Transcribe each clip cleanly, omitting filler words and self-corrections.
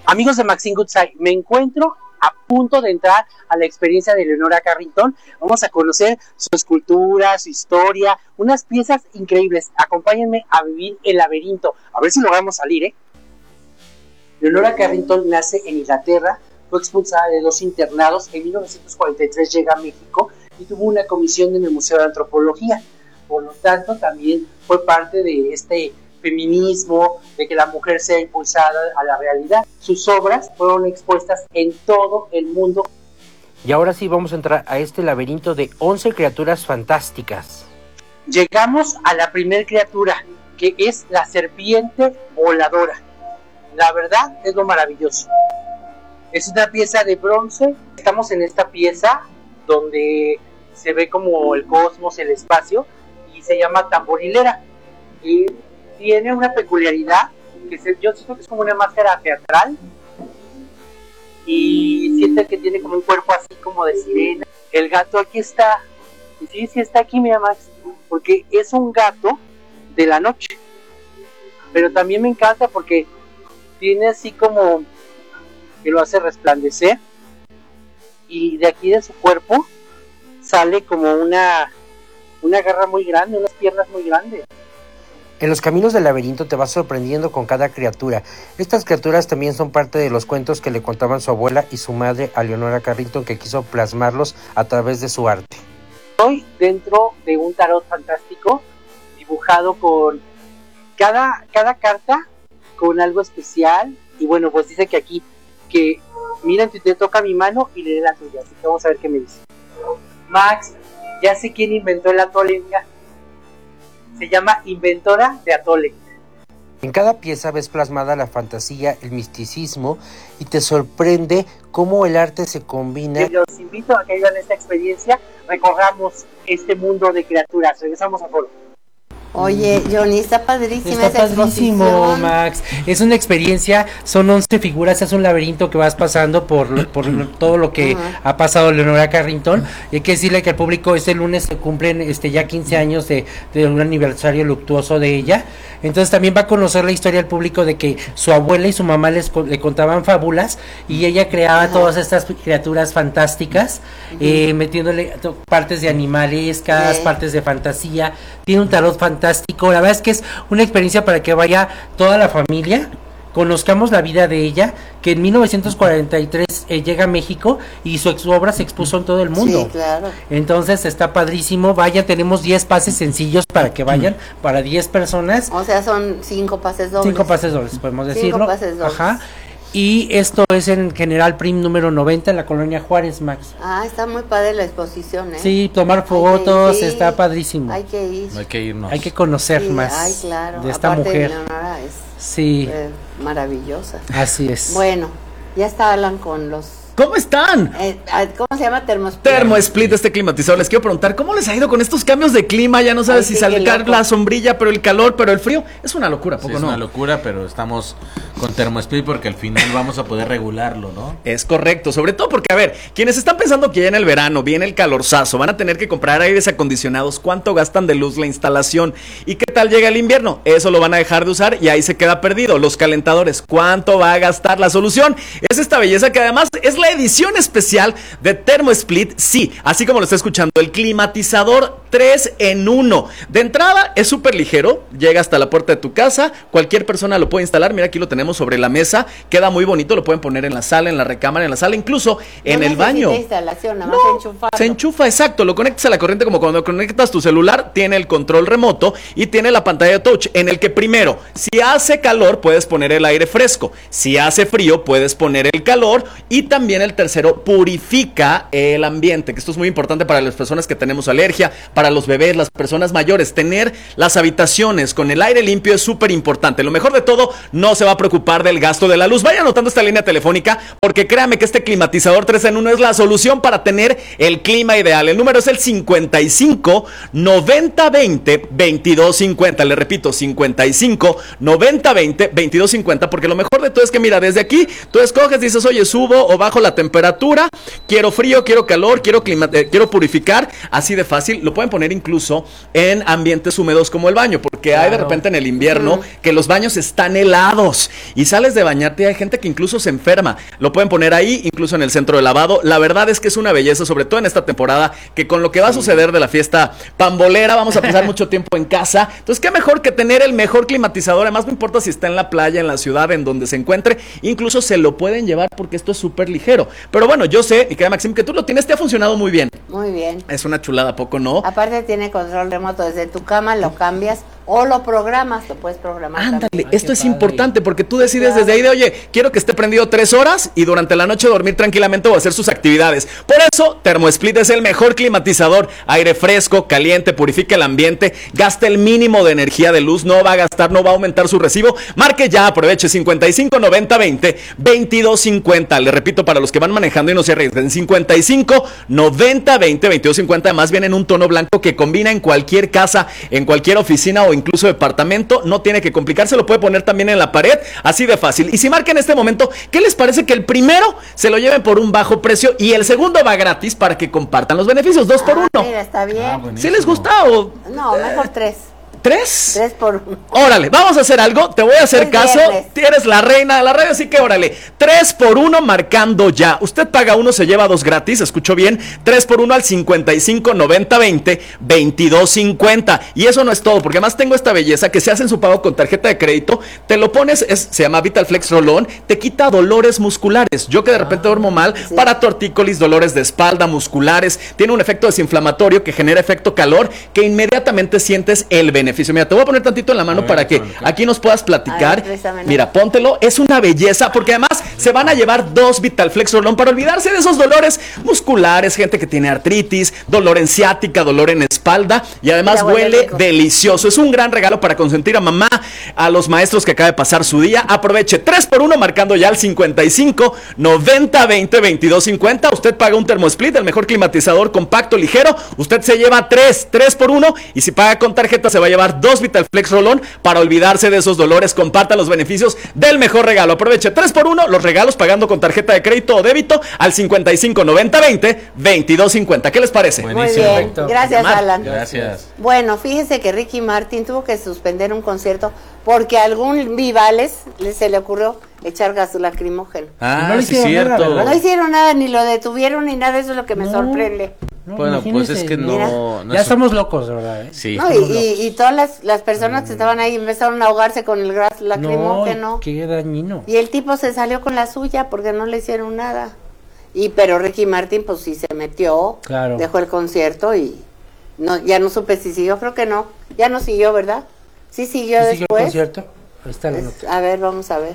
Amigos de Maxine Goodside, me encuentro a punto de entrar a la experiencia de Eleonora Carrington. Vamos a conocer su escultura, su historia, unas piezas increíbles. Acompáñenme a vivir el laberinto, a ver si logramos salir, ¿eh? Eleonora Carrington nace en Inglaterra, fue expulsada de 2 internados, en 1943 llega a México y tuvo una comisión en el Museo de Antropología. Por lo tanto, también fue parte de este feminismo, de que la mujer sea impulsada a la realidad. Sus obras fueron expuestas en todo el mundo. Y ahora sí vamos a entrar a este laberinto de 11 criaturas fantásticas. Llegamos a la primer criatura, que es la serpiente voladora. La verdad es lo maravilloso. Es una pieza de bronce. Estamos en esta pieza donde se ve como el cosmos, el espacio, y se llama tamborilera. Y tiene una peculiaridad, yo siento que es como una máscara teatral, y siento que tiene como un cuerpo así como de sirena. El gato aquí está, y sí está aquí, mira Max, porque es un gato de la noche, pero también me encanta porque tiene así como que lo hace resplandecer, y de aquí de su cuerpo sale como una garra muy grande, unas piernas muy grandes. En los caminos del laberinto te vas sorprendiendo con cada criatura. Estas criaturas también son parte de los cuentos que le contaban su abuela y su madre a Eleonora Carrington, que quiso plasmarlos a través de su arte. Estoy dentro de un tarot fantástico, dibujado con cada carta con algo especial. Y bueno, pues dice que aquí, que mira, te toca mi mano y le dé la tuya. Así que vamos a ver qué me dice. Max, ya sé quién inventó el atole, mira. Se llama Inventora de Atole. En cada pieza ves plasmada la fantasía, el misticismo, y te sorprende cómo el arte se combina. Los invito a que vivan esta experiencia, recorramos este mundo de criaturas. Regresamos a Foro. Oye, Johnny, está padrísima esa esa padrísimo, exposición. Max. Es una experiencia, son 11 figuras, es un laberinto que vas pasando por todo lo que ha pasado Eleonora Carrington. Y hay que decirle que al público este lunes se cumplen ya 15 años de un aniversario luctuoso de ella. Entonces también va a conocer la historia al público de que su abuela y su mamá le contaban fábulas y ella creaba todas estas criaturas fantásticas, metiéndole partes de animalescas, partes de fantasía. Tiene un tarot fantástico. La verdad es que es una experiencia para que vaya toda la familia, conozcamos la vida de ella, que en 1943 llega a México y su obra se expuso en todo el mundo. Sí, claro. Entonces está padrísimo. Vaya, tenemos 10 pases sencillos para que vayan, para 10 personas. O sea, son 5 pases dobles. 5 pases dobles, podemos 5 decirlo. pases dobles. Ajá. Y esto es en General Prim número 90 en la colonia Juárez, Max. Ah, está muy padre la exposición, ¿eh? Sí, tomar fotos, está padrísimo. Hay que ir. Hay que irnos. Hay que conocer más Ay, claro. de esta Aparte, mujer. Eleonora es Sí, maravillosa. así es. Bueno, ya está Alan con los... ¿Cómo están? ¿Cómo se llama? Termosplit. Termosplit, este climatizador. Les quiero preguntar, ¿cómo les ha ido con estos cambios de clima? Ya no sabes si sacar la sombrilla, pero el calor, pero el frío. Es una locura, ¿poco Sí, no? Es una locura, pero estamos con Termosplit porque al final vamos a poder regularlo, ¿no? Es correcto, sobre todo porque, a ver, quienes están pensando que ya en el verano viene el calorzazo, van a tener que comprar aires acondicionados, ¿cuánto gastan de luz la instalación? ¿Y qué tal llega el invierno? Eso lo van a dejar de usar y ahí se queda perdido. Los calentadores, ¿cuánto va a gastar? La solución es esta belleza que además es la edición especial de Termosplit, sí, así como lo está escuchando, el climatizador 3 en 1. De entrada es súper ligero, llega hasta la puerta de tu casa, cualquier persona lo puede instalar. Mira, aquí lo tenemos sobre la mesa, queda muy bonito, lo pueden poner en la sala, en la recámara, en la sala, incluso en el baño. Instalación, nada más enchufarlo. Se enchufa, exacto, lo conectas a la corriente como cuando conectas tu celular, tiene el control remoto y tiene la pantalla de touch, en el que primero, si hace calor puedes poner el aire fresco, si hace frío puedes poner el calor, y también el tercero, purifica el ambiente, que esto es muy importante para las personas que tenemos alergia, para los bebés, las personas mayores. Tener las habitaciones con el aire limpio es súper importante. Lo mejor de todo, no se va a preocupar del gasto de la luz. Vaya anotando esta línea telefónica, porque créame que este climatizador 3 en 1 es la solución para tener el clima ideal. El número es el 55 90 20 22 50. Le repito, 55 90 20 22 50, porque lo mejor de todo es que, mira, desde aquí tú escoges, dices, oye, subo o bajo la temperatura, quiero frío, quiero calor, quiero purificar, así de fácil. Lo pueden pueden poner incluso en ambientes húmedos como el baño, porque hay de repente en el invierno que los baños están helados y sales de bañarte y hay gente que incluso se enferma. Lo pueden poner ahí, incluso en el centro de lavado. La verdad es que es una belleza, sobre todo en esta temporada, que con lo que va a suceder de la fiesta pambolera, vamos a pasar mucho tiempo en casa. Entonces, qué mejor que tener el mejor climatizador. Además, no importa si está en la playa, en la ciudad, en donde se encuentre, incluso se lo pueden llevar porque esto es súper ligero. Pero bueno, yo sé, mi querida Maxim, que tú lo tienes, te ha funcionado muy bien. Muy bien. Es una chulada, ¿a poco no? Aparte tiene control remoto desde tu cama, lo cambias o lo programas, lo puedes programar. Ándale, también. esto es importante porque tú decides desde ahí de, oye, quiero que esté prendido 3 horas y durante la noche dormir tranquilamente o hacer sus actividades. Por eso, ThermoSplit es el mejor climatizador. Aire fresco, caliente, purifica el ambiente, gasta el mínimo de energía de luz, no va a gastar, no va a aumentar su recibo. Marque ya, aproveche 55 90 20 22 50. Le repito, para los que van manejando y no se arriesguen, 55 90 20 22 50. Además viene en un tono blanco que combina en cualquier casa, en cualquier oficina o incluso departamento. No tiene que complicarse, lo puede poner también en la pared, así de fácil. Y si marca en este momento, ¿qué les parece que el primero se lo lleven por un bajo precio y el segundo va gratis para que compartan los beneficios? 2 por 1. Mira, está bien. ¿Sí les gusta o...? No, mejor 3. 3. 3 por 1. Órale, vamos a hacer algo, te voy a hacer Es caso, viernes. eres la reina de la radio, así que órale, 3 por 1 marcando ya, usted paga 1, se lleva 2 gratis, escuchó bien, 3 por 1 al 55 90 20 22 50, y eso no es todo, porque además tengo esta belleza que se hace en su pago con tarjeta de crédito, te lo pones, se llama VitalFlex Rolón, te quita dolores musculares, yo que de repente duermo mal, sí. para tortícolis, dolores de espalda, musculares, tiene un efecto desinflamatorio que genera efecto calor, que inmediatamente sientes el beneficio. Mira, te voy a poner tantito en la mano para que aquí nos puedas platicar. A ver, préstamelo. Mira, póntelo, es una belleza porque además se van a llevar 2 VitalFlex Rolón para olvidarse de esos dolores musculares, gente que tiene artritis, dolor en ciática, dolor en espalda y además Mira, huele huele rico. delicioso. Es un gran regalo para consentir a mamá, a los maestros que acaba de pasar su día. Aproveche 3 por 1 marcando ya al 55 90 20 22 50. Usted paga un ThermoSplit, el mejor climatizador compacto, ligero. Usted se lleva 3 por 1 y si paga con tarjeta se va a llevar 2 VitalFlex Rolón para olvidarse de esos dolores. Comparta los beneficios del mejor regalo. Aproveche 3 por 1 los regalos pagando con tarjeta de crédito o débito al 55 90 20 22 50. ¿Qué les parece? Muy Buenísimo. bien. Perfecto. Gracias, Mar, Alan. Gracias. Bueno, fíjese que Ricky Martin tuvo que suspender un concierto porque a algún Vivales se le ocurrió echar gas lacrimógeno. Ah, No le sí, hicieron nada, cierto. ¿verdad? No hicieron nada, ni lo detuvieron ni nada, eso es lo que me No. sorprende. No, Bueno, pues imagínese, es que mira. no Ya es- estamos locos, de verdad, ¿eh? Sí. No, y todas las personas que estaban ahí empezaron a ahogarse con el gas lacrimógeno. No, qué dañino. Y el tipo se salió con la suya porque no le hicieron nada. Pero Ricky Martin pues sí se metió, Claro. dejó el concierto y no, ya no supe si siguió, creo que no. Ya no siguió, ¿verdad? Sí siguió ¿Sí siguió el después. concierto? Ahí está la nota. A ver, vamos a ver.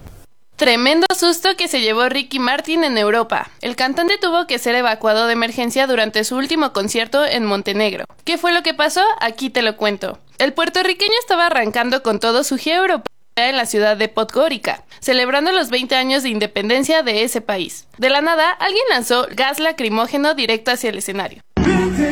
Tremendo susto que se llevó Ricky Martin en Europa. El cantante tuvo que ser evacuado de emergencia durante su último concierto en Montenegro. ¿Qué fue lo que pasó? Aquí te lo cuento. El puertorriqueño estaba arrancando con todo su gira europea en la ciudad de Podgorica, celebrando los 20 años de independencia de ese país. De la nada, alguien lanzó gas lacrimógeno directo hacia el escenario.